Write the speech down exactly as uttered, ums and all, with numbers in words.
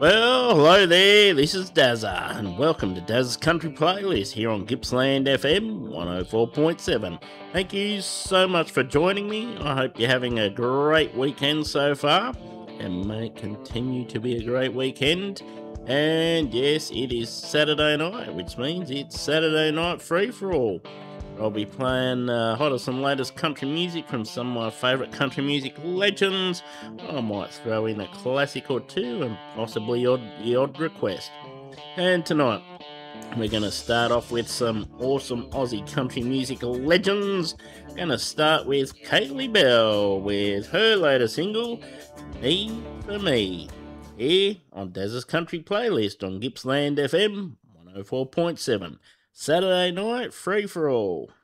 Well, hello there, this is Dazza, and welcome to Dazza's Country Playlist here on Gippsland F M one oh four point seven. Thank you so much for joining me. I hope you're having a great weekend so far, and may it continue to be a great weekend. And yes, it is Saturday night, which means it's Saturday night free for all. I'll be playing uh, hottest and latest country music from some of my favourite country music legends. I might throw in a classic or two and possibly odd, the odd request. And tonight, we're going to start off with some awesome Aussie country music legends. Going to start with Kaylee Bell with her latest single, Me for Me, here on Dazza's Country Playlist on Gippsland F M one oh four point seven. Saturday night, free for all.